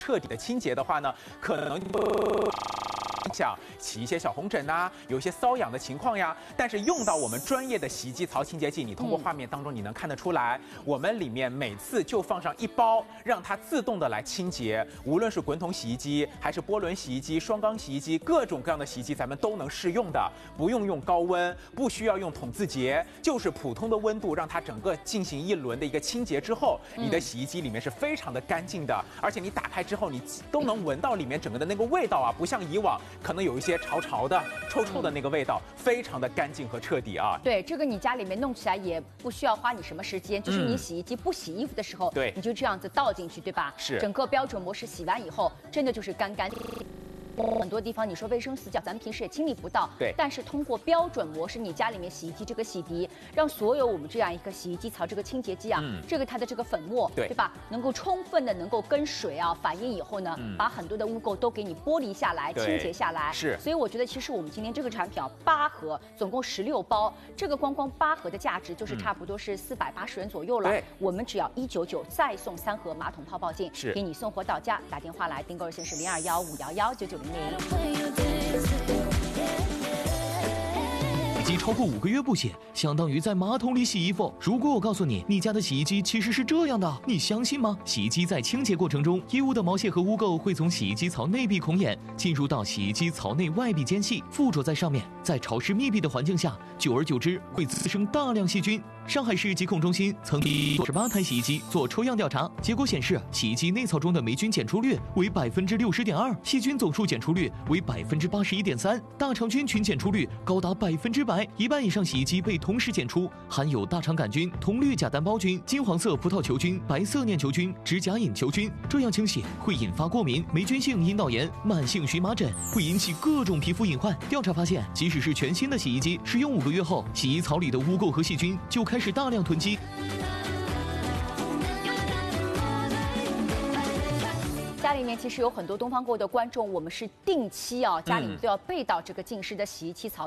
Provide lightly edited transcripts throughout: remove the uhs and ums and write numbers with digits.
彻底的清洁的话呢，可能想起一些小红疹呐，有一些瘙痒的情况呀。但是用到我们专业的洗衣机槽清洁剂，你通过画面当中你能看得出来，我们里面每次就放上1包，让它自动的来清洁。无论是滚筒洗衣机，还是波轮洗衣机、双缸洗衣机，各种各样的洗衣机咱们都能适用的，不用用高温，不需要用筒字节，就是普通的温度，让它整个进行一轮的一个清洁之后，你的洗衣机里面是非常的干净的，而且你打开之后，你都能闻到里面整个的那个味道啊，不像以往可能有一些潮的、臭的那个味道，非常的干净和彻底啊。 对，这个你家里面弄起来也不需要花你什么时间，就是你洗衣机不洗衣服的时候， 对， 你就这样子倒进去，对吧？ 是。 整个标准模式洗完以后，真的就是干干净净。很多地方你说卫生死角，咱们平时也清理不到。 对。 但是通过标准模式，你家里面洗衣机这个洗涤，让所有我们这样一个洗衣机槽这个清洁剂啊，这个它的这个粉末，对吧？能够充分的能够跟水啊反应以后呢，把很多的污垢都给你剥离下来，清洁下来。 是。 所以我觉得其实我们今天这个产品啊，8盒，总共16包，这个光8盒的价值就是差不多是480元左右了。 对。 我们只要199再送3盒马桶泡泡镜， 是给你送货到家。打电话来订购热线是0215119900。 洗衣机超过5个月不洗，相当于在马桶里洗衣服。如果我告诉你，你家的洗衣机其实是这样的，你相信吗？洗衣机在清洁过程中，衣物的毛屑和污垢会从洗衣机槽内壁孔眼进入到洗衣机槽内外壁间隙，附着在上面，在潮湿密闭的环境下，久而久之会滋生大量细菌。上海市疾控中心曾对18台洗衣机做抽样调查，结果显示，洗衣机内槽中的霉菌检出率为60.2%，细菌总数检出率为81.3%，大肠菌群检出率高达100%，一半以上洗衣机被同时检出含有大肠杆菌、铜绿假单胞菌、金黄色葡萄球菌、白色念球菌、指甲隐球菌。这样清洗会引发过敏、霉菌性阴道炎、慢性荨麻疹，会引起各种皮肤隐患。调查发现，即使是全新的洗衣机，使用5个月后，洗衣槽里的污垢和细菌就开始大量囤积。 家里面其实有很多东方购的观众，我们是定期啊，家里面都要备到这个净湿的洗衣机槽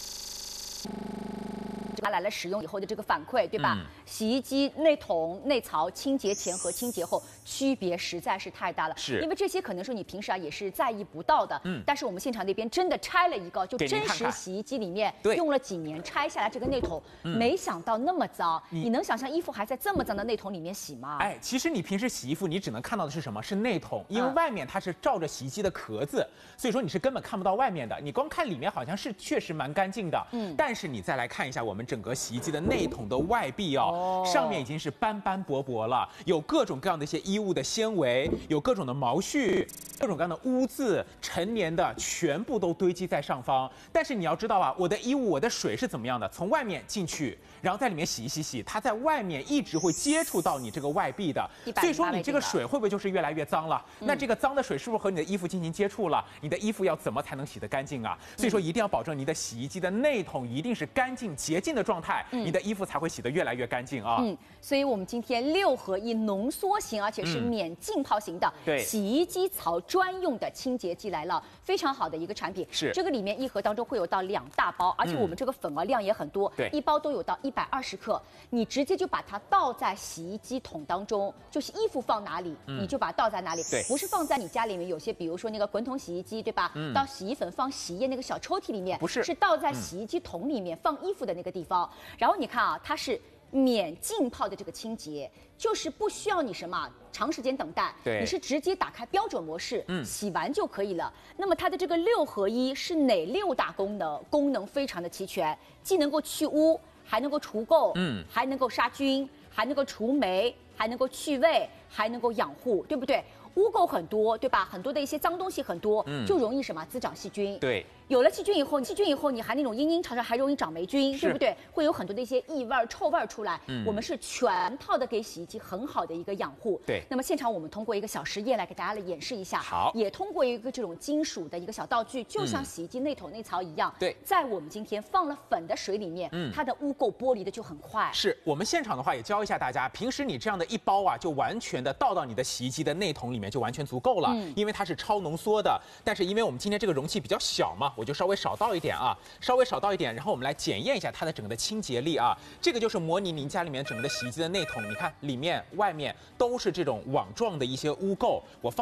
拿来了使用以后的这个反馈，对吧？洗衣机内桶、内槽清洁前和清洁后区别实在是太大了，因为这些可能说你平时啊也是在意不到的，但是我们现场那边真的拆了一个，就真实洗衣机里面用了几年拆下来这个内桶，没想到那么脏，你能想象衣服还在这么脏的内桶里面洗吗？ 哎，其实你平时洗衣服，你只能看到的是什么？是内桶，因为外面它是罩着洗衣机的壳子，所以说你是根本看不到外面的。你光看里面好像是确实蛮干净的，但是你再来看一下我们整个洗衣机的内桶的外壁哦，上面已经是斑斑驳驳了，有各种各样的一些衣物的纤维，有各种的毛絮，各种各样的污渍，陈年的全部都堆积在上方。但是你要知道啊，我的衣物，我的水是怎么样的？从外面进去，然后在里面洗一洗，它在外面一直会接触到你这个外壁的，所以说你这个水会不会就是越来越脏了？那这个脏的水是不是和你的衣服进行接触了？你的衣服要怎么才能洗得干净啊？所以说一定要保证你的洗衣机的内桶一定是干净洁净的状态，你的衣服才会洗得越来越干净啊。 所以我们今天6合1浓缩型，而且是免浸泡型的洗衣机槽专用的清洁剂来了，非常好的一个产品。 是这个里面1盒当中会有到2大包，而且我们这个粉啊量也很多，1包都有到120克，你直接就把它倒在洗衣机桶当中，就是衣服放哪里，你就把它倒在哪里，不是放在你家里面有些比如说那个滚筒洗衣机，对吧？倒洗衣粉放洗衣液那个小抽屉里面，不是，是倒在洗衣机桶里面放衣服的那个地方。然后你看啊，它是免浸泡的这个清洁，就是不需要你什么长时间等待，你是直接打开标准模式，洗完就可以了。那么它的这个6合1是哪6大功能？功能非常的齐全，既能够去污，还能够除垢，还能够杀菌，还能够除霉，还能够去味，还能够养护，对不对？污垢很多，对吧？很多的一些脏东西很多，就容易什么滋长细菌。 对， 有了细菌以后，你还那种阴阴潮潮，还容易长霉菌，对不对？会有很多的一些异味、臭味出来。我们是全套的给洗衣机很好的一个养护。 对。 那么现场我们通过一个小实验来给大家来演示一下。好。也通过一个这种金属的一个小道具，就像洗衣机内桶内槽一样。 对。 在我们今天放了粉的水里面，它的污垢剥离的就很快。 是我们现场的话也教一下大家，平时你这样的1包啊，就完全的倒到你的洗衣机的内桶里面就完全足够了，因为它是超浓缩的。但是因为我们今天这个容器比较小嘛，我就稍微少倒一点啊，然后我们来检验一下它的整个的清洁力啊。这个就是模拟您家里面整个的洗衣机的内桶，你看里面外面都是这种网状的一些污垢，我放